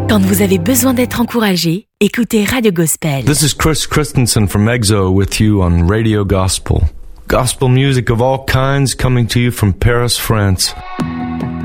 Quand vous avez besoin d'être encouragé, écoutez Radio Gospel. This is Chris Christensen from EXO with you on Radio Gospel. Gospel music of all kinds coming to you from Paris, France.